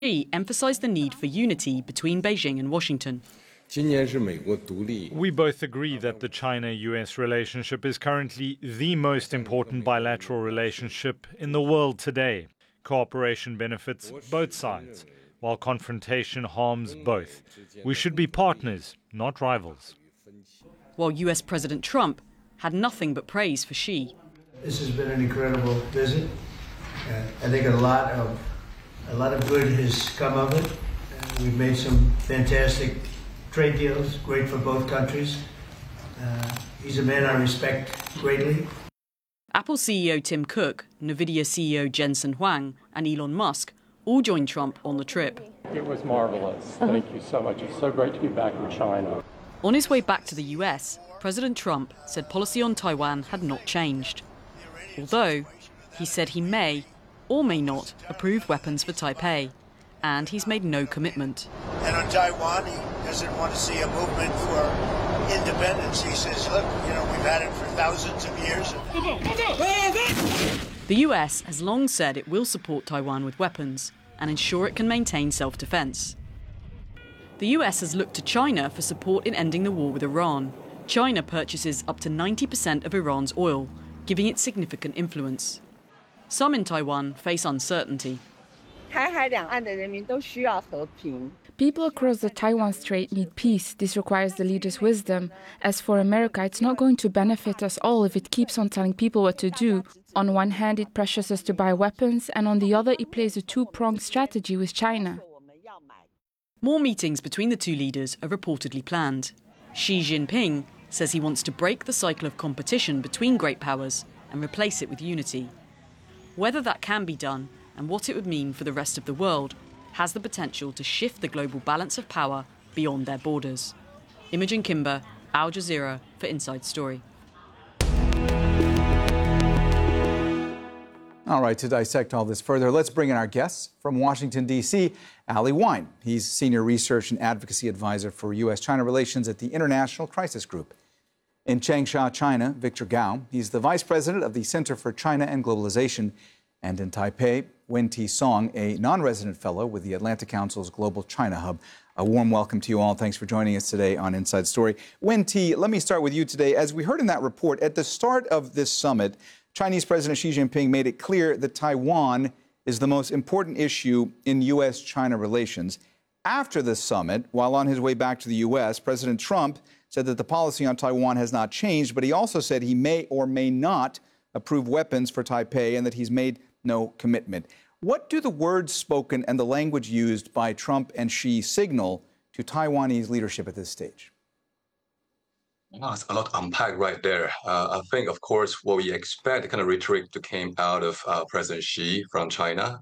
Xi emphasized the need for unity between Beijing and Washington. We both agree that the China-US relationship is currently the most important bilateral relationship in the world today. Cooperation benefits both sides, while confrontation harms both. We should be partners, not rivals. While US President Trump had nothing but praise for Xi. This has been an incredible visit. I think a lot of good has come of it. We've made some fantastic trade deals, great for both countries. He's a man I respect greatly. Apple CEO Tim Cook, Nvidia CEO Jensen Huang, and Elon Musk all joined Trump on the trip. It was marvelous. Thank you so much. It's so great to be back in China. On his way back to the US, President Trump said policy on Taiwan had not changed. Although, he said he may or may not approve weapons for Taipei, and he's made no commitment. And on Taiwan, he doesn't want to see a movement for independence. He says, look, we've had it for thousands of years. The US has long said it will support Taiwan with weapons and ensure it can maintain self-defense. The US has looked to China for support in ending the war with Iran. China purchases up to 90% of Iran's oil, giving it significant influence. Some in Taiwan face uncertainty. People across the Taiwan Strait need peace. This requires the leaders' wisdom. As for America, it's not going to benefit us all if it keeps on telling people what to do. On one hand, it pressures us to buy weapons, and on the other, it plays a two-pronged strategy with China. More meetings between the two leaders are reportedly planned. Xi Jinping says he wants to break the cycle of competition between great powers and replace it with unity. Whether that can be done and what it would mean for the rest of the world has the potential to shift the global balance of power beyond their borders. Imogen Kimber, Al Jazeera for Inside Story. All right, to dissect all this further, let's bring in our guests from Washington, D.C., Ali Wyne. He's Senior Research and Advocacy Advisor for U.S.-China relations at the International Crisis Group. In Changsha, China, Victor Gao. He's the Vice President of the Center for China and Globalization. And in Taipei, Wen-Ti Song, a non-resident fellow with the Atlantic Council's Global China Hub. A warm welcome to you all. Thanks for joining us today on Inside Story. Wen-Ti, let me start with you today. As we heard in that report, at the start of this summit, Chinese President Xi Jinping made it clear that Taiwan is the most important issue in U.S.-China relations. After the summit, while on his way back to the U.S., President Trump said that the policy on Taiwan has not changed, but he also said he may or may not approve weapons for Taipei and that he's made no commitment. What do the words spoken and the language used by Trump and Xi signal to Taiwanese leadership at this stage? It's a lot to unpack right there. I think, of course, what we expect, the kind of rhetoric that came out of President Xi from China,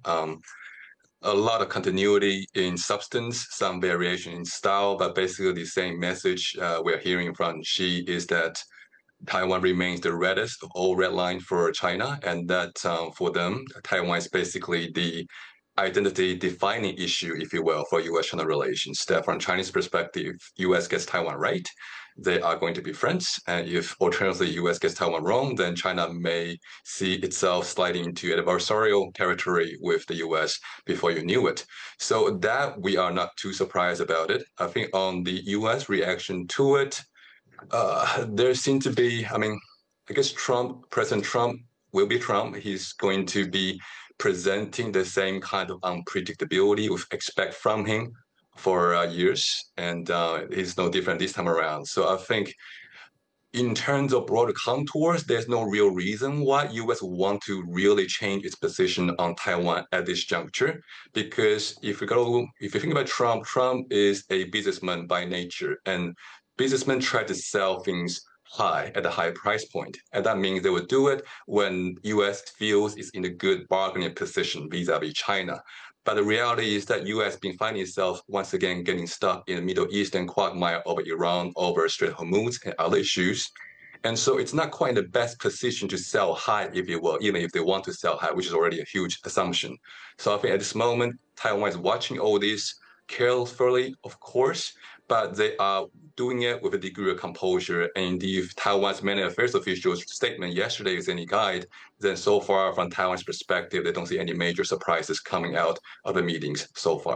a lot of continuity in substance, some variation in style, but basically the same message we're hearing from Xi is that Taiwan remains the reddest of all red lines for China, and that for them, Taiwan is basically the identity-defining issue, if you will, for U.S.-China relations. That from Chinese perspective, U.S. gets Taiwan right, they are going to be friends. And if alternatively U.S. gets Taiwan wrong, then China may see itself sliding into adversarial territory with the U.S. before you knew it. So that we are not too surprised about it. I think on the U.S. reaction to it, there seems to be, I guess President Trump will be Trump. He's going to be presenting the same kind of unpredictability we expect from him for years, and he's no different this time around. So I think in terms of broader contours, there's no real reason why U.S. want to really change its position on Taiwan at this juncture. Because if you think about Trump, Trump is a businessman by nature, and businessmen try to sell things high at a high price point. And that means they will do it when U.S. feels it's in a good bargaining position vis-a-vis China. But the reality is that U.S. been finding itself once again getting stuck in the Middle Eastern quagmire over Iran, over Strait of Hormuz and other issues. And so it's not quite in the best position to sell high, if you will, even if they want to sell high, which is already a huge assumption. So I think at this moment, Taiwan is watching all this carefully, of course, but they are doing it with a degree of composure. And if Taiwan's many affairs officials' statement yesterday is any guide, then so far from Taiwan's perspective, they don't see any major surprises coming out of the meetings so far.